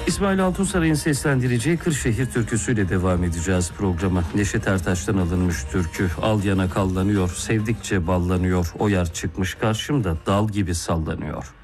İsmail Altunsaray'ın seslendireceği Kırşehir türküsüyle devam edeceğiz programa. Neşet Ertaş'tan alınmış türkü. Al yana kallanıyor, sevdikçe ballanıyor. O yar çıkmış karşımda, dal gibi sallanıyor.